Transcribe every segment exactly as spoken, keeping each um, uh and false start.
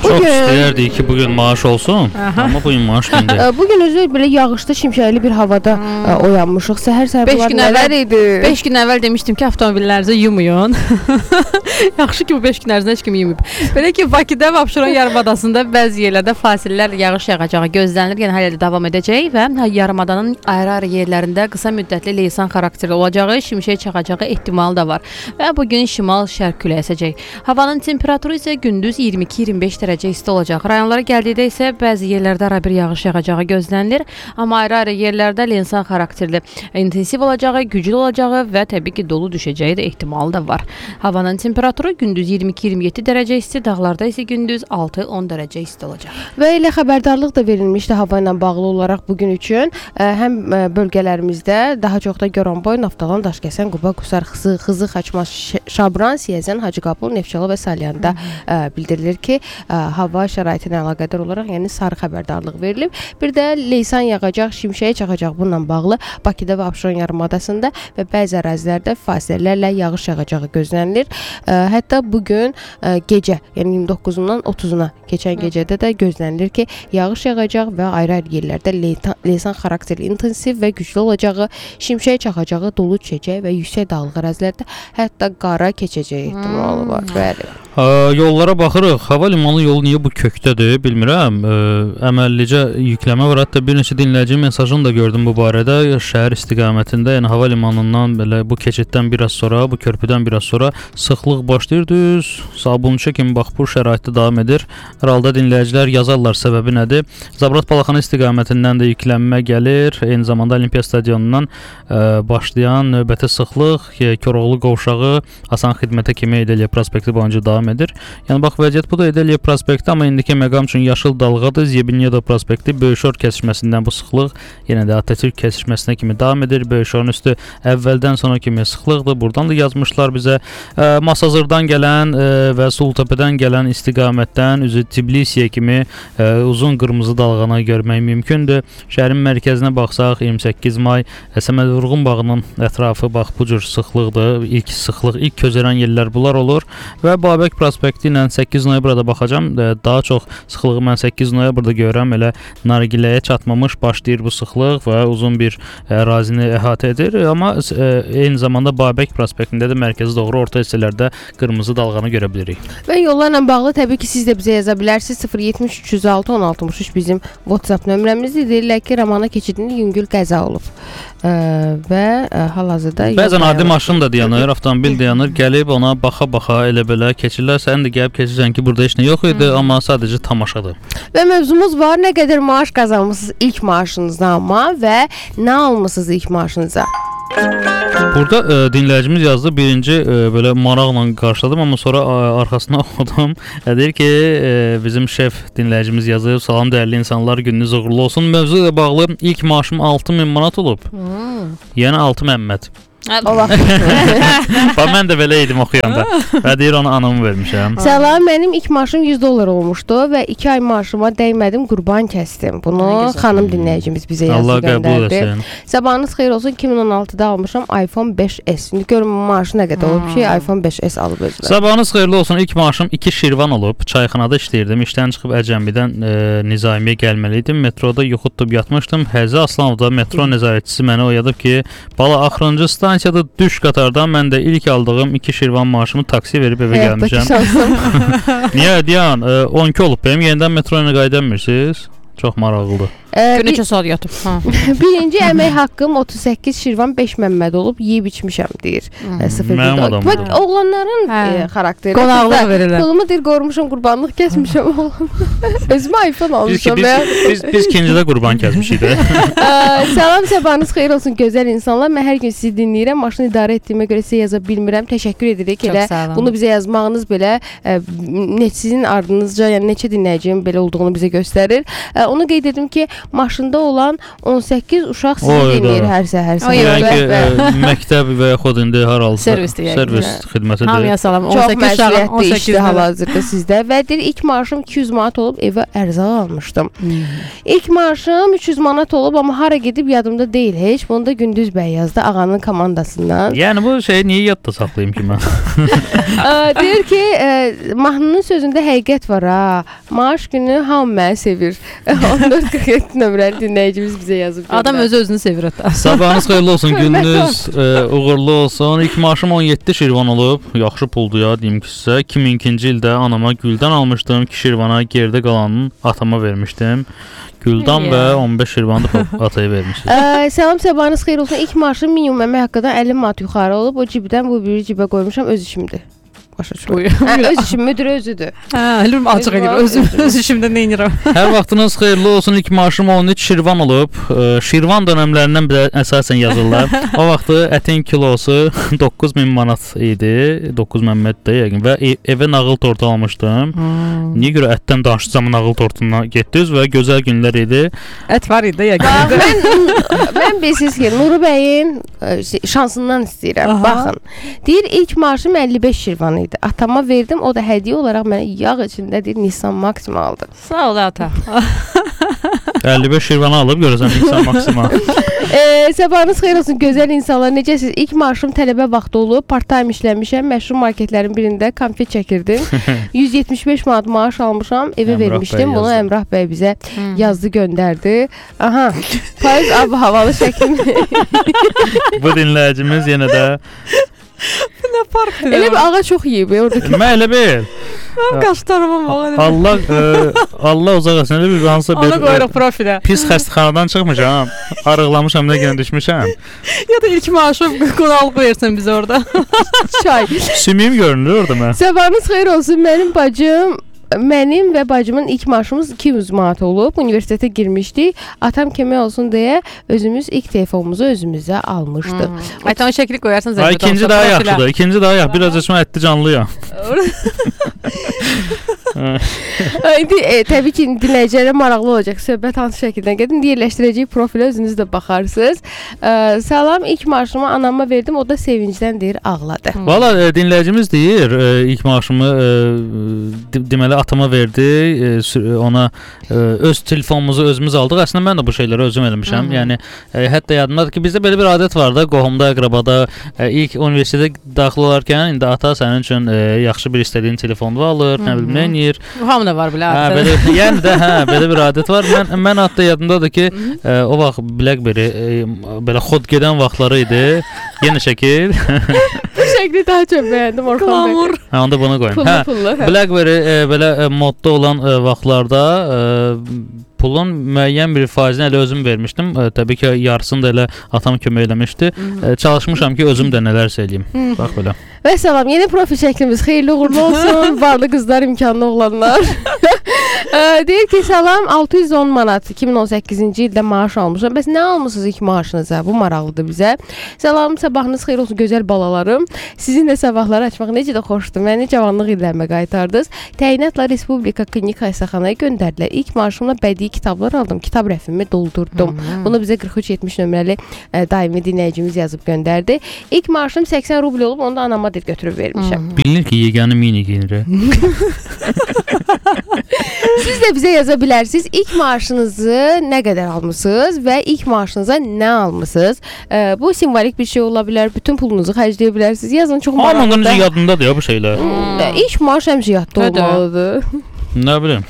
Çox istəyərdik ki, bugün maaş olsun. Aha. Amma bugün maaş gündür. Bugün özü belə yağışlı, şimşəkli bir havada hmm. oyanmışıq. Səhər-səhər bunlar nələr idi? beş gün əvvəl demişdim ki, avtomobillərinizi yumayın. Yaxşı ki, bu beş gün ərzində heç kim yumayıb. Belə ki, Bakıda və Abşeron yarımadasında bəzi yerlərdə fasilələr yağış yağacağı gözlənilir. Yəni hələ də davam edəcək və yarımadanın ayrı-ayrı yerlərində qısa müddətli leysan xarakterli olacağı, şimşək çaxacağı ehtimalı da var. Və bugün şimal-şərq küləyi əsəcək. Havanın temperaturu isə gündüz iyirmi iki iyirmi beş dərəcə isti olacaq. Rayonlara gəldikdə isə bəzi yerlərdə ara bir yağış yağacağı gözlənilir. Amma ayrı-ayrı yerlərdə leysan xarakterli intensiv olacağı, güclü olacağı və təbii ki, dolu düşəcəyi də ehtimalı da var. Havanın temperaturu gündüz iyirmi iki iyirmi yeddi dərəcə isti, dağlarda isə gündüz altı on dərəcə isti olacaq. Və elə xəbərdarlıq da verilmişdi hava ilə bağlı olaraq bugün üçün. Həm bölgələrimizdə daha çox da Goranboy, Naftalan, Daşkəsən, Quba, Qusar, Xızı, Xızı, Xaçmaz, Şabran, Siyəzən, Hacıqabul, Neftçala və Salyanda bildirilir ki, hava şəraitinə əlaqədar olaraq, yəni sarı xəbərdarlıq verilib. Bir də leysan yağacaq, şimşəyə çaxacaq bununla bağlı Bakıda və Abşeron yarımadasında və bəzi ərazilərdə fasilələrlə yağış yağacağı gözlənilir. Hətta bugün gecə, yəni iyirmi doqquzundan otuzuna keçən gecədə də gözlənilir ki, yağış yağacaq və ayrı-ayrı yerlərdə leysan xarakterli intensiv və güclü olacağı, şimşək çaxacağı, dolu düşəcəyi və yüksək dağlıq ərazilərdə hətta qara keçəcəyi ehtimalı var. Bəli. Ə, yollara baxırıq. Hava limanı yolu niyə bu kökdədir, bilmirəm. Ə, əməllicə yükləmə var. Hətta bir neçə dinləyici mesajını da gördüm bu barədə. Şəhər istiqamətində, yəni hava limanından belə bu keçiddən biraz sonra, bu körpüdən biraz sonra sıxlıq başlayır. Düz Sabunçu kimi bax bu şəraitdə davam edir. Hər halda dinləyicilər yazarlar səbəbi nədir? Zabrat Balaxanı istiqamətindən də yüklənmə gəlir. Eyni zamanda Olimpiya stadionundan ə, başlayan növbəti sıxlıq Koroğlu qovşağı Asan xidmətə kimi Edeliya prospekti boyunca davam edir. Yəni bax vəziyyət bu da Edeliya prospekti, amma indiki məqam üçün yaşıl dalğadır. Ziyebiniyada prospekti Böyükşor kəsişməsindən bu sıxlıq yenə də Atatürk kəsişməsinə kimi davam edir. Böyükşorun üstü əvvəldən sonra kimi sıxlıqdır. Buradan da yazmışlar bizə. E, Masazırdan gələn e, və Sultepe'dən gələn istiqamətdən üzü Tbilisiyə kimi e, uzun qırmızı dalğanı görmək mümkündür. Şəhərin mərkəzinə baxsaq iyirmi səkkiz may Səməd Vurğun bağının ətrafı bax bu cür sıxlıqdır. İlk sıxlıq, ilk közərən yerlər bunlar olur və Babək prospekti ilə səkkiz noyabrda baxacağam. Daha çox sıxlığı mən səkkiz noyabrda görürəm. Elə Nargiləyə çatmamış başlayır bu sıxlıq və uzun bir ərazini əhatə edir. Amma e, eyni zamanda Babək prospektində də mərkəzi doğru orta hissələrdə qırmızı dalğanı görə bilirik. Və yollarla bağlı təbii ki, siz də bizə yaza bilərsiniz. sıfır yetmiş üç yüz altı on altmış üç bizim WhatsApp nömrəmizdir. Deyirlər ki, Ramana keçidində yüngül qəza olub. Ə, və ə, hal-hazırda bəzən adi maşın da dayanır, avtomobil dayanır, gəlib ona baxa-baxa elə belə keçirlər. Sən də gəlib keçirsən ki, burada heç nə yox idi, hmm. amma sadəcə tamaşadır. Və mövzumuz var, nə qədər maaş qazanmısınız ilk maaşınızda amma və nə almısınız ilk maaşınıza? Burada e, dinləyicimiz yazdı. Birinci e, belə maraqla qarşıladım, amma sonra e, arxasına oxudum. E, deyir ki, e, bizim şef dinləyicimiz yazıb. Salam dəyərli insanlar, gününüz uğurlu olsun. Mövzu ilə bağlı ilk maaşım altı min manat olub. Hmm. Yəni altı Məmməd. Bax mən də belə idim oxuyanda. Və deyir ona anamı vermişəm. Salam, mənim ilk maaşım yüz dollar olmuşdu və iki ay maaşıma dəymədim, qurban kəsdim. Bunu xanım dinləyicimiz bizə yazdı, göndərdi. Sabahınız xeyir olsun. iki min on altıda almışam iPhone beş S. İndi görün maaşı nə qədər olub ki, iPhone beş S alıb özünə. Sabahınız xeyirli olsun. İlk maaşım iki Şirvan olub. Çayxanada işləyirdim. İşdən çıxıb Əcəmbidən e, Nizamiyə gəlməli idim. Metroda yuxu tutub yatmışdım. Həzi Aslanovda metro nəzarətçisi məni oyadıb ki, bala axırıncı stansiyada düş qatardan mən də ilk aldığım iki Şirvan maaşımı taksi verib evə gəlmişəm. Niyə deyən? on iki olub benim. Yenidən metro ilə qayıdamırsınız? Çox maraqlıdır. Ee, Neçə saat yatıb. Birinci əmək haqqım otuz səkkiz Şirvan beş Məmməd olub, yeyib içmişəm deyir. Mənim adamım. Oğlanların e, xarakteri. Qonaqlıq verirlər. Pulumu deyir qorumuşam, qurbanlıq kəsmişəm oğlan. Özümə iPhone almışam. Biz, biz, biz, biz ikincidə qurban kəsmişik də. Salam, sabahınız xeyir olsun gözəl insanlar. Mən hər gün sizi dinləyirəm. Maşını idarə etdiyimə görə sizə yaza bilmirəm. Təşəkkür edirik. Elə bunu bizə yazmağınız belə e, ne, sizin ardınızca, yəni neçə dinləyicinin belə olduğunu bizə göstərir. E, onu qeyd edim ki, maşında olan on səkkiz uşaq sizi Oy da. dinləyir hər səhər. Oy, səhər. oy, Yəni ki, Və- və- ə, məktəb və yaxud indi hər halda Servisdir yəqin. servis xidmətidir. Hamıya salam. on Çox səkkiz uşağın on məsuliyyətli səkkiz işdir hal-hazırda sizdə və deyir ilk maaşım iki yüz manat olub evə ərzaq almışdım. İlk maaşım üç yüz manat olub amma hara gedib yadımda deyil heç. Bunu da Gündüz bəy yazdı ağanın komandasından. Yəni bu şeyi niyə yadda saxlayım ki mən? Ə, deyir ki, ə, mahnının sözündə həqiqət var ha. Maaş günü hamı məni sevir. on dörd qırx yeddi nömrəli dinləyicimiz bizə yazıb. Adam göndərdi. özü özünü sevir hətta. Sabahınız xeyirli olsun, gününüz ə, uğurlu olsun. İlk maaşım on yeddi şirvan olub. Yaxşı puldur ya, deyim ki sizə. iki min ikinci ildə anama güldən almışdım. iki şirvana gerdə qalanını atama vermişdim. Güldan Ya. və on beş şirvanı da ataya vermişdim. Ə, salam, sabahınız xeyir olsun. İlk maaşım minimum əmək haqqıdan əlli manat yuxarı olub. O cibdən bu biri cibə qoymuşam, öz işimdir. Başa düşürəm. Buyur. Hə, öz işim, müdür özüdür. Hə, ölürüm açıq edir. Özüm öz işimdə nə edirəm? Hər vaxtınız xeyirli olsun. İlk maaşım on üç şirvan olub. Ə, Şirvan dönəmlərindən bir əsasən yazırlar. O vaxtı ətin kilosu doqquz min manat idi. doqquz Məmməddə yəqin və ev, evə nağıl tortu almışdım. Niyə görə ətdən danışacağım nağıl tortuna getdiniz və gözəl günlər idi. Ət var idi Bax, yəqin. mən mən bilirsiniz ki, Nuru bəyin ə, şansından istəyirəm. Aha. Baxın. Deyir ilk maaşım əlli beş şirvan idi. Atama verdim, o da hədiyyə olaraq mənə yağ içində deyir Nissan Maxima aldı. Sağ ol ata. əlli beş şirvanı alıb görəsən Nissan Maxima. Ee, sabahınız xeyir olsun gözəl insanlar. Necəsiz? İlk maaşım tələbə vaxtı olub. Part-time işləmişəm. Məşhur marketlərin birində konfet çəkirdim. yüz yetmiş beş manat maaş almışam. Evə Əmrah vermişdim. bəy Bunu yazdı. Əmrah bəy bizə yazdı, göndərdi. Aha. Payız ab havalı şəklim. Bu dinləyicimiz yenə də Nə farqdır? Elə bir ağa çox yeyib orada. mən elə bil. Mənim qaşlarıma bax. Allah ə, Allah uzaq etsin. Elə bir hansısa bir Onu qoyuruq profilə. pis xəstəxanadan çıxmışam. Arıqlamışam, nə yenə düşmüşəm. Ya da ilk maaşım qonaqlıq versin bizə orada. Çay. Sümüyüm görünür orada mən. Sabahınız xeyir olsun. Mənim bacım Mənim və bacımın ilk maaşımız iki yüz manat olub. Universitetə girmişdik. Atam kömək olsun deyə özümüz ilk telefonumuzu özümüzə almışdıq. Ay tamam şəkli qoyarsan zəhmət Ay olmasa. ikinci daha profilə. yaxşıdır. İkinci daha yaxşı. Biraz içmə etdi canlıyam. İndi e, təbii ki, dinləyicilərə maraqlı olacaq söhbət hansı şəkildə gedin. Yerləşdirəcək profilə özünüz də baxarsınız. E, salam, ilk maaşımı anama verdim. O da sevincdən deyir ağladı. Valla e, dinləyicimiz deyir, e, ilk maaşımı e, de, deməli atama verdi, e, sü- ona e, öz telefonumuzu özümüz aldıq. Əslində mən də bu şeyləri özüm eləmişəm. Hı -hı. Yəni e, hətta yadımdadır ki, bizdə belə bir adət var da, qohumda, əqrabada e, ilk universitetə daxil olarkən indi ata sənin üçün e, yaxşı bir istədiyin telefonu alır, nə bilim nə edir. Hamı da var belə. Hə, belə yəni də hə, belə bir adət var. Mən mən hətta yadımdadır ki, e, o vaxt BlackBerry e, belə xod gedən vaxtları idi. Yenə şəkil. Bu şəkli daha çox bəyəndim Orxan bəy. Klamur. Hə, onda bunu qoyun. Pullu Hə. pullu. hə. BlackBerry e, belə e, modda olan e, vaxtlarda e, pulun müəyyən bir faizini elə özüm vermişdim. E, təbii ki, yarısını da elə atam kömək eləmişdi. E, çalışmışam ki, özüm də nələrsə eləyim. Bax belə. Və salam, yeni profil şəklimiz xeyirli uğurlu olsun. Varlı qızlar, imkanlı oğlanlar. Ə, deyir ki, salam, altı yüz on manat iki min on səkkizinci ildə maaş almışam. Bəs nə almısınız ilk maaşınıza? Bu maraqlıdır bizə. Salam, sabahınız xeyir olsun gözəl balalarım. Sizin də sabahları açmaq necə də xoşdur. Məni cavanlıq illərimə qaytardınız. Təyinatla Respublika Klinik Xəstəxanaya göndərdilər. İlk maaşımla bədii kitablar aldım. Kitab rəfimi doldurdum. Bunu bizə qırx üç yetmiş nömrəli ə, daimi dinləyicimiz yazıb göndərdi. İlk maaşım səksən rubl olub, onu da anama deyir götürüb vermişəm. Bilinir ki, yeganə mini geyinir. Siz də bizə yaza bilərsiniz. İlk maaşınızı nə qədər almısınız və ilk maaşınıza nə almısınız? Ə, bu simvolik bir şey ola bilər. Bütün pulunuzu xərcləyə bilərsiniz. Yazın, çox Amma maraqlıdır. necə yadındadır ya bu şeylər. Hmm. İlk maaş həmişə yadda Hə də. olmalıdır. Nə bilim.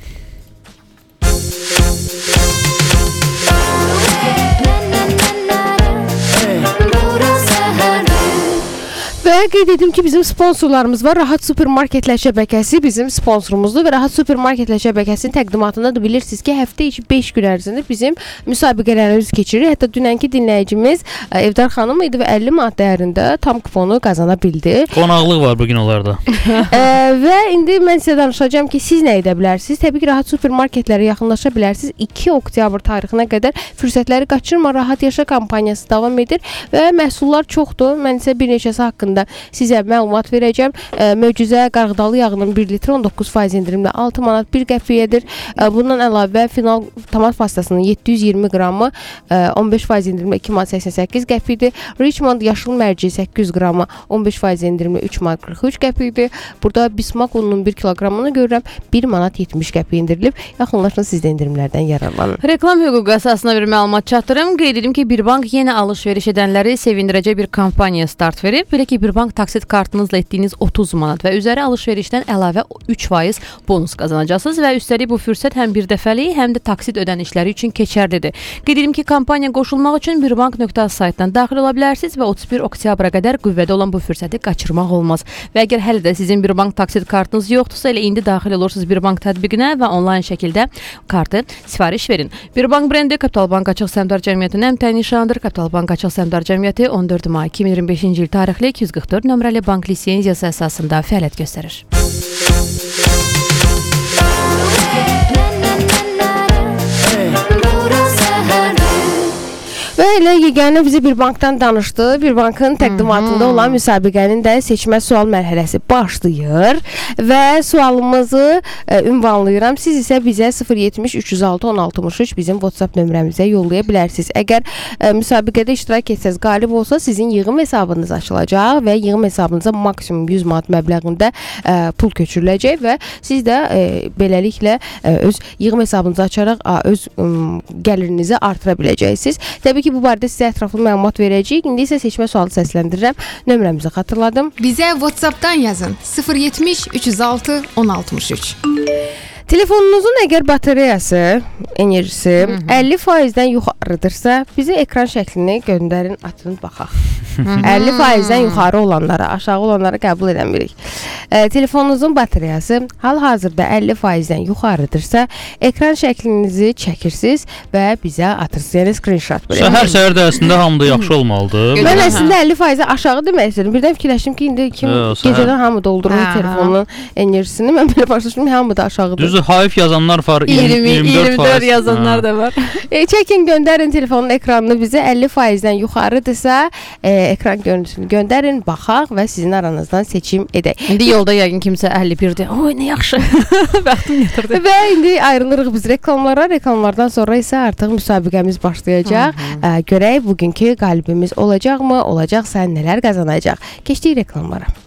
Və qeyd edim ki, bizim sponsorlarımız var. Rahat Supermarketlər şəbəkəsi bizim sponsorumuzdur və Rahat Supermarketlər şəbəkəsinin təqdimatında da bilirsiniz ki, həftə içi beş gün ərzində bizim müsabiqələrimiz keçirir. Hətta dünənki dinləyicimiz ə, Evdar xanım idi və əlli manat dəyərində tam kuponu qazana bildi. Qonaqlıq var bu gün onlarda. Ə, və indi mən sizə danışacağam ki, siz nə edə bilərsiniz? Təbii ki, Rahat Supermarketlərə yaxınlaşa bilərsiniz. iki oktyabr tarixinə qədər fürsətləri qaçırma, Rahat Yaşa kampaniyası davam edir və məhsullar çoxdur. Mən sizə bir neçəsi haqqında sizə məlumat verəcəm. E, möcüzə qarğıdalı yağının bir litr on doqquz faiz endirimlə altı manat bir qəpiyyədir. E, bundan əlavə final tomat pastasının yeddi yüz iyirmi qramı e, on beş faiz endirimlə iki manat səksən səkkiz qəpikdir. Richmond yaşıl mərci səkkiz yüz qramı on beş faiz endirimlə üç manat qırx üç qəpikdir. Burada bismak ununun bir kiloqramını görürəm bir manat yetmiş qəpik endirilib. Yaxınlaşın siz də endirimlərdən yararlanın. Reklam hüququ əsasına bir məlumat çatdırım. Qeyd edim ki, bir bank yenə alış-veriş edənləri sevindirəcək bir kampaniya start verib. Belə ki, bir bank taksit kartınızla etdiyiniz otuz manat və üzəri alış-verişdən əlavə üç faiz bonus qazanacaqsınız və üstəlik bu fürsət həm bir dəfəlik, həm də taksit ödənişləri üçün keçərlidir. Qeyd edim ki, kampaniya qoşulmaq üçün birbank nöqtə az saytdan daxil ola bilərsiniz və otuz bir oktyabra qədər qüvvədə olan bu fürsəti qaçırmaq olmaz. Və əgər hələ də sizin bir bank taksit kartınız yoxdursa, elə indi daxil olursunuz bir bank tətbiqinə və onlayn şəkildə kartı sifariş verin. Bir bank brendi Kapital Bank Açıq Səhmdar Cəmiyyətinin əmtəyi nişanıdır. Kapital Bank Açıq Səhmdar Cəmiyyəti on dörd may iki min iyirmi beşinci il tarixli iki yüz qırx dörd nömrəli bank lisenziyası əsasında fəaliyyət göstərir. Və elə yeganə bizi bir bankdan danışdı. Bir bankın təqdimatında olan müsabiqənin də seçmə sual mərhələsi başlayır və sualımızı e, ünvanlayıram. Siz isə bizə sıfır yetmiş üç yüz altı on altmış üç bizim WhatsApp nömrəmizə yollaya bilərsiniz. Əgər e, müsabiqədə iştirak etsəz, qalib olsa sizin yığım hesabınız açılacaq və yığım hesabınıza maksimum yüz manat məbləğində e, pul köçürüləcək və siz də e, beləliklə e, öz yığım hesabınızı açaraq a, öz ə, gəlirinizi artıra biləcəksiniz. Təbii ki, bu barədə sizə ətraflı məlumat verəcəyik. İndi isə seçmə sualı səsləndirirəm. Nömrəmizi xatırladım. Bizə WhatsApp-dan yazın. sıfır yetmiş üç yüz altı on altmış üç. Telefonunuzun əgər batareyası, enerjisi əlli faizdən yuxarıdırsa, bizə ekran şəklini göndərin, atın, baxaq. əlli faizdən yuxarı olanlara, aşağı olanlara qəbul edəmirik. E, telefonunuzun batareyası hal-hazırda əlli faizdən yuxarıdırsa, ekran şəklinizi çəkirsiniz və bizə atırsınız, yəni screenshot. Səhər-səhər dərsində hamıda yaxşı olmalıdır. Mən əslində əlli faizdən aşağı demək istədim. Birdən fikirləşdim ki, indi kim Yo, gecədən hamı doldurur telefonun enerjisini. Mən belə başlamışdım, hamı da aşağıdır. Düzdür, hayf yazanlar var, iyirmi iyirmi dörd yazanlar da var. E, çəkin, göndərin telefonun ekranını bizə əlli faizdən yuxarıdırsa, e, ekran görüntüsünü göndərin, baxaq və sizin aranızdan seçim edək. İndi yolda yəqin kimsə əlli birdir. Oy, nə yaxşı. Bəxtim gətirdi. Və indi ayrılırıq biz reklamlara. Reklamlardan sonra isə artıq müsabiqəmiz başlayacaq. E, görək bugünkü qalibimiz olacaqmı? Olacaqsa nələr qazanacaq? Keçdik reklamlara.